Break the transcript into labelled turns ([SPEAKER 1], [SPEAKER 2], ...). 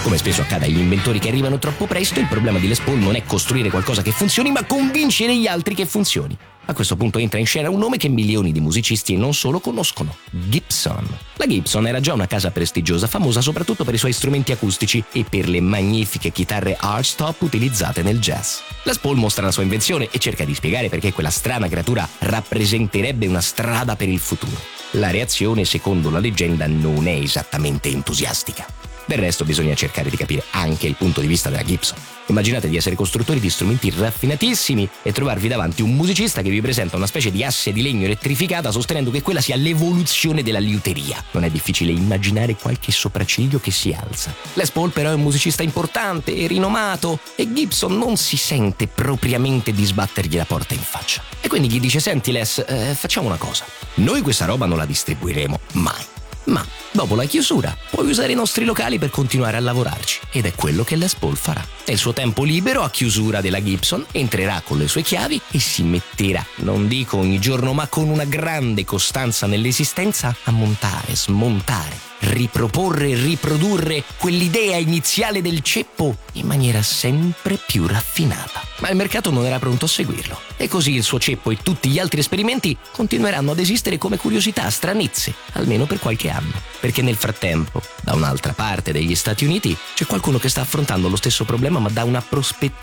[SPEAKER 1] Come spesso accade agli inventori che arrivano troppo presto, il problema di Les Paul non è costruire qualcosa che funzioni, ma convincere gli altri che funzioni. A questo punto entra in scena un nome che milioni di musicisti e non solo conoscono: Gibson. La Gibson era già una casa prestigiosa, famosa soprattutto per i suoi strumenti acustici e per le magnifiche chitarre archtop utilizzate nel jazz. Les Paul mostra la sua invenzione e cerca di spiegare perché quella strana creatura rappresenterebbe una strada per il futuro. La reazione, secondo la leggenda, non è esattamente entusiastica. Del resto bisogna cercare di capire anche il punto di vista della Gibson. Immaginate di essere costruttori di strumenti raffinatissimi e trovarvi davanti un musicista che vi presenta una specie di asse di legno elettrificata sostenendo che quella sia l'evoluzione della liuteria. Non è difficile immaginare qualche sopracciglio che si alza. Les Paul però è un musicista importante e rinomato e Gibson non si sente propriamente di sbattergli la porta in faccia. E quindi gli dice: senti Les, facciamo una cosa. Noi questa roba non la distribuiremo mai. Ma dopo la chiusura puoi usare i nostri locali per continuare a lavorarci. Ed è quello che Les Paul farà. Nel suo tempo libero, a chiusura della Gibson, entrerà con le sue chiavi e si metterà, non dico ogni giorno, ma con una grande costanza nell'esistenza, a montare, smontare, riproporre e riprodurre quell'idea iniziale del ceppo in maniera sempre più raffinata. Ma il mercato non era pronto a seguirlo. E così il suo ceppo e tutti gli altri esperimenti continueranno ad esistere come curiosità, stranezze, almeno per qualche anno. Perché nel frattempo, da un'altra parte degli Stati Uniti, c'è qualcuno che sta affrontando lo stesso problema ma da una prospettiva